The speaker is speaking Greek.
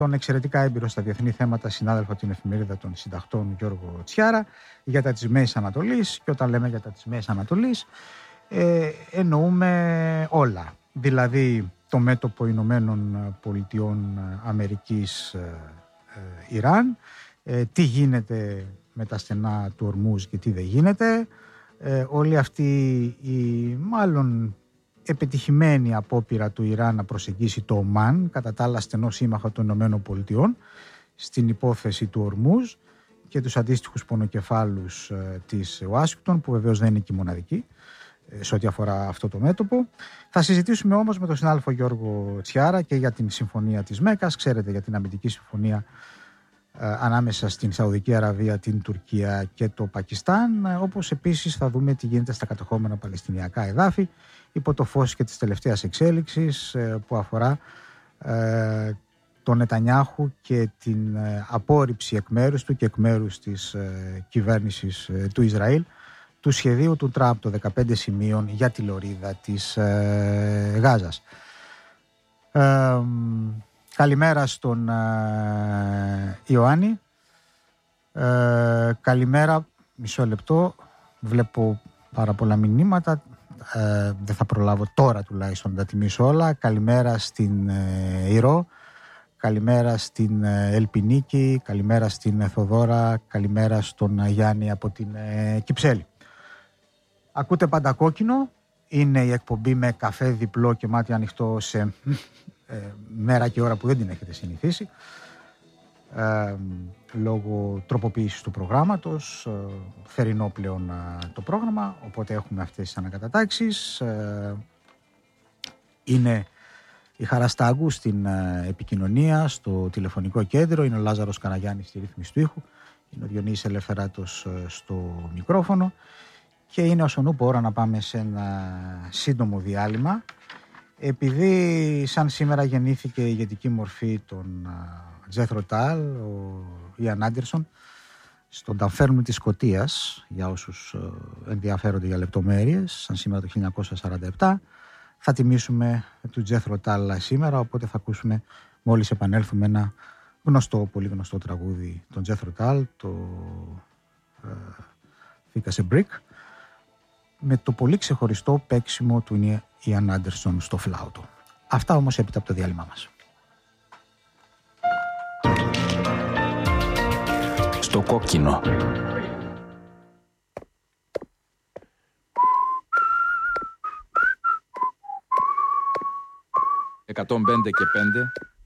τον εξαιρετικά έμπειρο στα διεθνή θέματα συνάδελφο από την εφημερίδα των συντακτών Γιώργο Τσιάρα για τα της Μέσης Ανατολής, και όταν λέμε για τα της Μέσης Ανατολής εννοούμε όλα, δηλαδή το μέτωπο Ηνωμένων Πολιτειών Αμερικής Ιράν, τι γίνεται με τα στενά του Ορμούζ και τι δεν γίνεται, όλη αυτή η μάλλον επιτυχημένη απόπειρα του Ιράν να προσεγγίσει το Ομάν, κατά τα άλλα στενό σύμμαχο των Ηνωμένων Πολιτειών, στην υπόθεση του Ορμούζ και τους αντίστοιχους πονοκεφάλους της Ουάσιγκτον, που βεβαίως δεν είναι και μοναδική σε ό,τι αφορά αυτό το μέτωπο. Θα συζητήσουμε όμως με τον συνάδελφο Γιώργο Τσιάρα και για την συμφωνία της Μέκας, ξέρετε, για την αμυντική συμφωνία ανάμεσα στην Σαουδική Αραβία, την Τουρκία και το Πακιστάν, όπως επίσης θα δούμε τι γίνεται στα κατεχόμενα παλαιστινιακά εδάφη υπό το φως και της τελευταίας εξέλιξης που αφορά τον Νετανιάχου και την απόρριψη εκ μέρους του και εκ μέρους της κυβέρνησης του Ισραήλ του σχεδίου του Τραμπ των 15 σημείων για τη λωρίδα της Γάζας. Καλημέρα στον Ιωάννη. Καλημέρα, μισό λεπτό, βλέπω πάρα πολλά μηνύματα, δεν θα προλάβω τώρα τουλάχιστον να τα τιμήσω όλα. Καλημέρα στην Ηρώ, καλημέρα στην Ελπινίκη, καλημέρα στην Θοδόρα, καλημέρα στον Γιάννη από την Κυψέλη. Ακούτε Πάντα Κόκκινο, είναι η εκπομπή με καφέ διπλό και μάτι ανοιχτό σε μέρα και ώρα που δεν την έχετε συνηθίσει, λόγω τροποποίησης του προγράμματος, θερινό πλέον το πρόγραμμα, οπότε έχουμε αυτές τις ανακατατάξεις. Είναι η Χαρά Στάγκου στην επικοινωνία, στο τηλεφωνικό κέντρο, είναι ο Λάζαρος Καραγιάννης στη ρύθμιση του ήχου, είναι ο Διονύσης Ελευθεράτος στο μικρόφωνο και είναι ως ο νου ώρα να πάμε σε ένα σύντομο διάλειμμα. Επειδή σαν σήμερα γεννήθηκε η ηγετική μορφή των Τζέθρο Τάλ, ο Ιαν Άντερσον, στον ταφέρνου της Σκωτίας, για όσους ενδιαφέρονται για λεπτομέρειες, σαν σήμερα το 1947, θα τιμήσουμε του Τζέθρο Τάλ σήμερα, οπότε θα ακούσουμε μόλις επανέλθουμε ένα γνωστό, πολύ γνωστό τραγούδι των Τζέθρο Τάλ, το Φίκασε Μπρικ, με το πολύ ξεχωριστό παίξιμο του Ιαν Άντερσον στο φλάουτο. Αυτά όμως έπειτα από το διάλειμμα μας. Στο κόκκινο. «105 και 5»